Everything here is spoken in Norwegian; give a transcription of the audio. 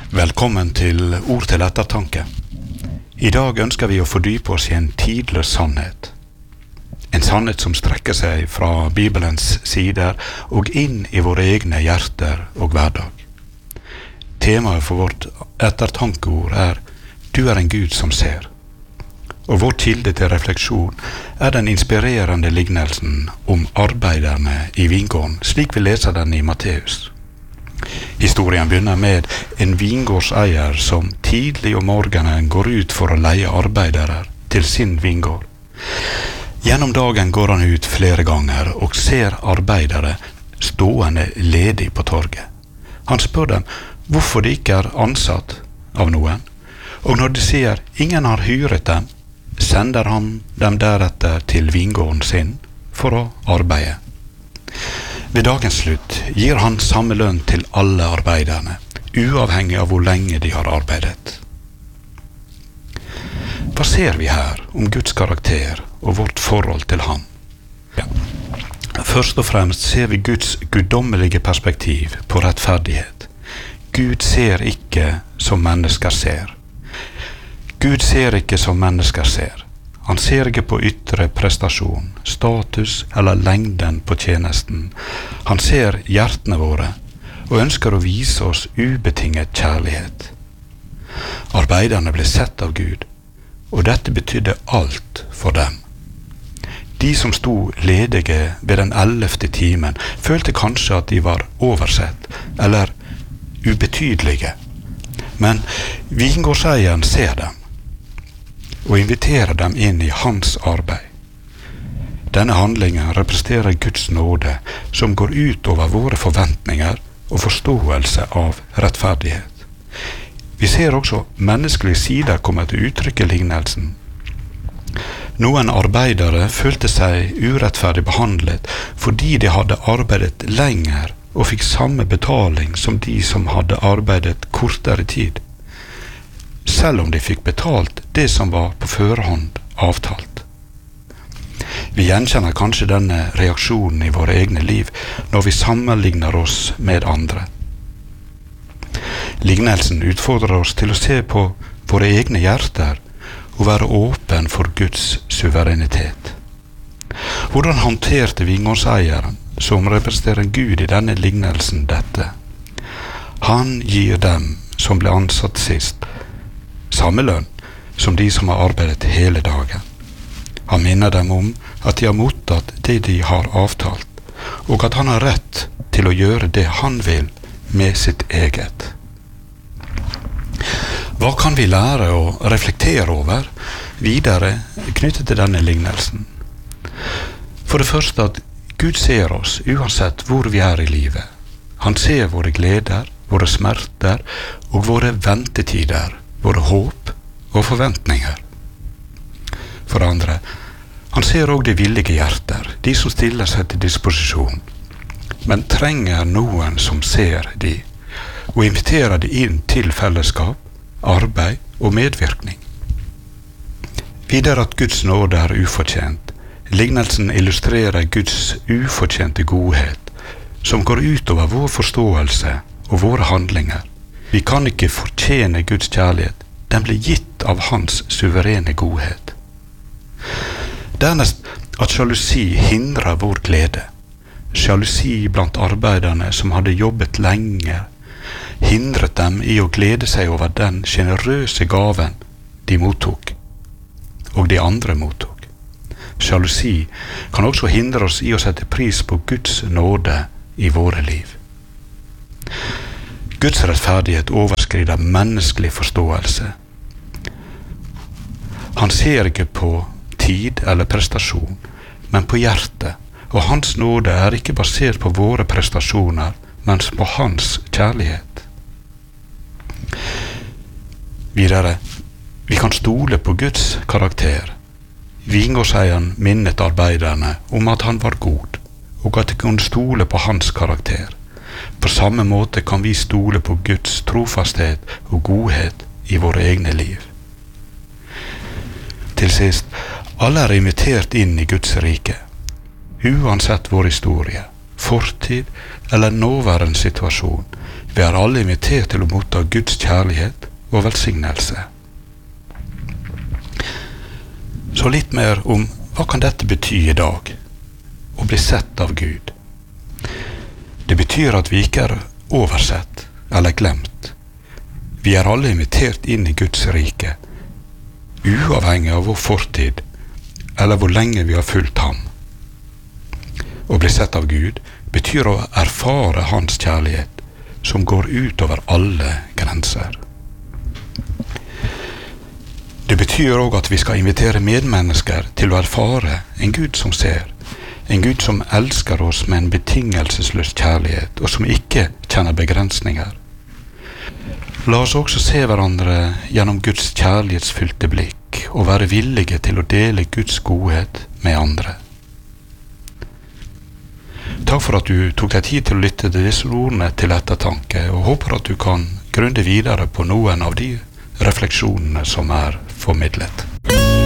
Velkommen til Ord til ettertanke. I dag ønsker vi å fordype oss i en tidløs sannhet. En sannhet som strekker seg fra Bibelens sider og inn i våre egne hjerter og hverdag. Temaet for vårt ettertankeord er «Du er en Gud som ser». Og vår kilde til refleksjon er den inspirerende lignelsen om arbeiderne i vingården, slik vi leser den i Matteus. Historien begynner med en vingårdseier som tidlig om morgenen går ut for å leie arbeidere til sin vingård. Gjennom dagen går han ut flere ganger og ser arbeidere stående ledig på torget. Han spør dem hvorfor de ikke er ansatt av noen, og når de sier ingen har hyret dem, sender han dem deretter til vingården sin for å arbeide. Ved dagens slutt gir han samme lønn til alle arbeiderne, uavhengig av hvor lenge de har arbeidet. Hva ser vi her om Guds karakter og vårt forhold til han? Først og fremst ser vi Guds guddommelige perspektiv på rettferdighet. Gud ser ikke som mennesker ser. Gud ser ikke som mennesker ser. Han ser ikke på ytre prestasjon, status eller lengden på tjenesten. Han ser hjertene våre og ønsker å vise oss ubetinget kjærlighet. Arbeiderne ble sett av Gud, og dette betydde alt for dem. De som sto ledige ved den 11. timen, følte kanskje at de var oversett eller ubetydelige. Men vingårdseieren ser dem og inviterer dem inn i hans arbeid. Denne handlingen representerer Guds nåde som går ut over våre forventninger og forståelse av rettferdighet. Vi ser også menneskelige sider komme til uttrykk i lignelsen. Noen arbeidere følte seg urettferdig behandlet fordi de hadde arbeidet lenger og fikk samme betaling som de som hadde arbeidet kortere tid, selv om de fikk betalt det som var på førehånd avtalt. Vi gjenkjenner kanskje denne reaksjonen i våre egne liv når vi sammenligner oss med andre. Lignelsen utfordrer oss til å se på våre egne hjerter og være åpen for Guds suverenitet. Hvordan håndterte vingårdseieren, som representerer Gud i denne lignelsen, dette? Han gir dem som ble ansatt sist, samme lønn som de som har arbeidet hele dagen. Han minner dem om at de har mottatt det de har avtalt, og at han har rett til å gjøre det han vil med sitt eget. Hva kan vi lære og reflektere over videre knyttet til denne lignelsen? For det første at Gud ser oss uansett hvor vi er i livet. Han ser våre gleder, våre smerter og våre ventetider, våre håp og forventninger. For andre, han ser også de villige hjerter, de som stiller seg til disposisjon, men trenger noen som ser de, og inviterer de inn til fellesskap, arbeid og medvirkning. Videre at Guds nåde er ufortjent. Lignelsen illustrerer Guds ufortjente godhet, som går utover vår forståelse og våre handlinger. Vi kan ikke fortjene Guds kjærlighet, den blir gitt av hans suverene godhet. Dernest at sjalusi hindrer vår glede. Sjalusi blant arbeiderne som hadde jobbet lenge, hindret dem i å glede seg over den generøse gaven de mottok, og de andre mottok. Sjalusi kan også hindre oss i å sette pris på Guds nåde i våre liv. Guds rettferdighet overskrider menneskelig forståelse. Han ser ikke på tid eller prestasjon, men på hjertet, og hans nåde er ikke basert på våre prestasjoner, men på hans kjærlighet. Videre, vi kan stole på Guds karakter. Vingårdseieren minnet arbeiderne om at han var god, og at de kunne stole på hans karakter. På samme måte kan vi stole på Guds trofasthet og godhet i våre egne liv. Til sist, alle er invitert inn i Guds rike. Uansett vår historie, fortid eller nåværende situasjon. Vi er alle invitert til å motta Guds kjærlighet og velsignelse. Så litt mer om hva kan dette bety i dag, å bli sett av Gud. Det betyr at vi ikke er oversett eller glemt. Vi er alle invitert inn i Guds rike, uavhengig av vår fortid eller hvor lenge vi har fulgt ham. Å bli sett av Gud betyr å erfare hans kjærlighet, som går ut over alle grenser. Det betyr også at vi skal invitere medmennesker til å erfare en Gud som ser, en Gud som elsker oss med en betingelsesløs kjærlighet, og som ikke kjenner begrensninger. La oss også se hverandre gjennom Guds kjærlighetsfylte blikk, og være villige til å dele Guds godhet med andre. Takk for at du tok deg tid til å lytte til disse ordene til ettertanke, og håper at du kan grunne videre på noen av de refleksjonene som er formidlet.